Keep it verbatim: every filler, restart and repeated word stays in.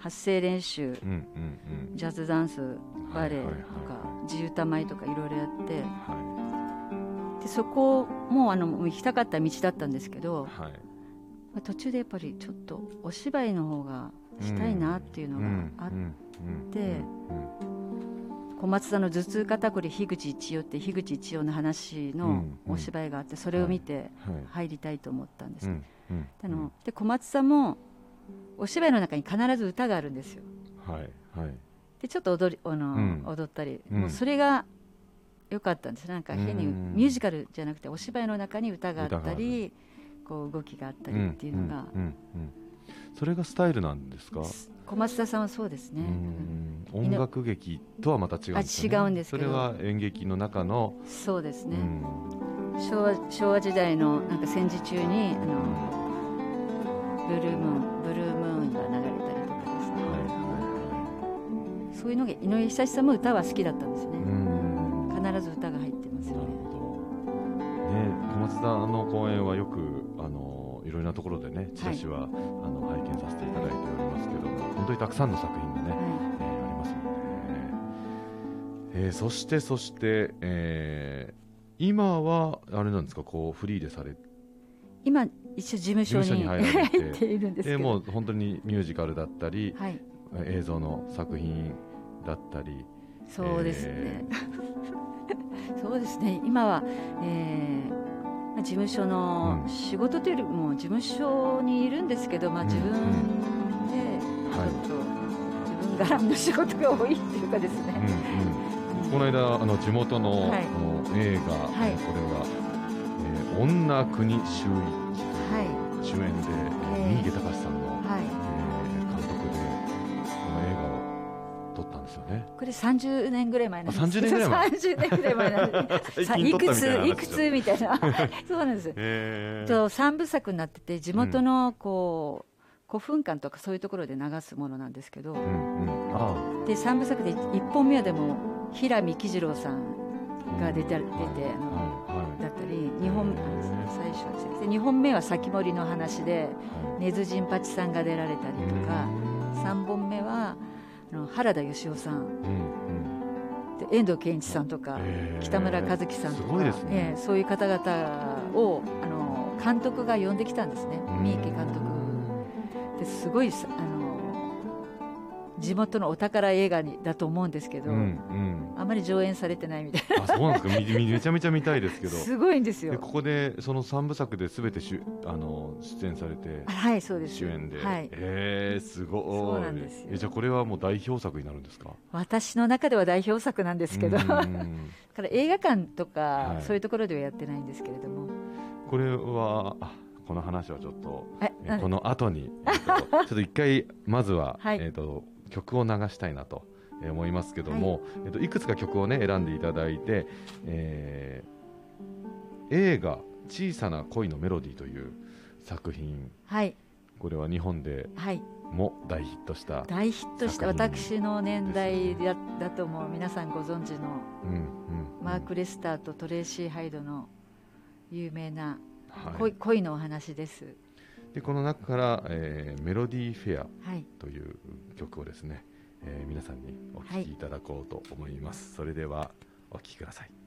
発声練習、 うんうんうん、 ジャズダンス、バレエとか、 はいはいはい、 自由玉舞とかいろいろやって、 はでそこもあの行きたかった道だったんですけど、 はい、 まあ、途中でやっぱりちょっとお芝居の方がしたいなっていうのがあって、小松さんの頭痛肩こり樋口一葉って樋口一葉の話のお芝居があって、それを見て入りたいと思ったんです、うんうん、でので小松さんもお芝居の中に必ず歌があるんですよ、 はいはい、 でちょっと踊りあの、うん、踊ったり、うん、もうそれが良かったんです。なんか変にミュージカルじゃなくてお芝居の中に歌があったりこう動きがあったりっていうのが、うんうんうんうん、 それがスタイルなんですか？ 小松田さんはそうですね、うん、 音楽劇とはまた違うんですよね。 あ違うんですけど、 それは演劇の中のそうですね、うん、昭和、昭和時代のなんか戦時中にあのブルームーンブルームーンが流れたりとかですね、はいはいはい、そういうのが井上久志さんも歌は好きだったんですね、うん、必ず歌が入ってますよね。 なるほど、ね、小松田の公演はよくあのいろいろなところでねチラシは、はい、あの拝見させていただいておりますけども、本当にたくさんの作品がね、はい、えー、ありますもんね、えー、そしてそして、えー、今はあれなんですか、こうフリーでされ今一応事務所 に, に入られて入っているんですけど、 もう本当にミュージカルだったり、はい、映像の作品だったり、 そうですね、えー、そうですね、今は、えー、事務所の仕事というよりも事務所にいるんですけど、まあ、自分でちょっと自分絡みの仕事が多いっていうかですね、 うんうん、この間あの地元 の,、はい、の映画、はい、これは、えー、女国周一という主演で、はい、新毛隆さんの、はい、えー、監督でこの映画を撮ったんですよね。これさんじゅうねんぐらい前なんです。 さんじゅうねんぐらい前さんじゅうねんぐらい前なんですさいくついくつみたいなそうなんです、えー、とさんぶさくになってて、地元のこう、うん、古墳館とかそういうところで流すものなんですけど、うんうん、あでさんぶさくでいっぽんめはでも平見喜次郎さんが出て、うん、出て、はいはい、だったりにほん最初でにほんめは先森の話で、はい、根津陣八さんが出られたりとか、さんぼんめはあの原田芳雄さん、うんうん、で遠藤憲一さんとか、えー、北村一輝さんとか、すごいですね、えー、そういう方々をあの監督が呼んできたんですね、三池監督ですごいあの地元のお宝映画にだと思うんですけど、うんうん、あまり上演されてないみたいな。 あ、そうなんですか。め, めちゃめちゃ見たいですけどすごいんですよ。 でここでそのさんぶさくで全てしあの出演されて、 はい、そうです、 主演で、 はい、 えー、すごい。 そうなんですよ。 えじゃあこれはもう代表作になるんですか？ 私の中では代表作なんですけどから映画館とか、はい、そういうところではやってないんですけれども、 これはあこの話はちょっとえこの後に、えー、とちょっと一回まずは、はい、えー、と曲を流したいなと思いますけども、はい、えー、といくつか曲をね選んでいただいて、えー、映画小さな恋のメロディーという作品、はい、これは日本でも大ヒットした、はい、 大ヒットした私の年代 だ, だと思う皆さんご存知の、うんうんうん、マーク・レスターとトレイシー・ハイドの有名な 恋,、はい、恋のお話です。 でこの中から、えー、メロディーフェアという曲をですね、はい、えー、皆さんにお聴きいただこうと思います、はい、それではお聴きください。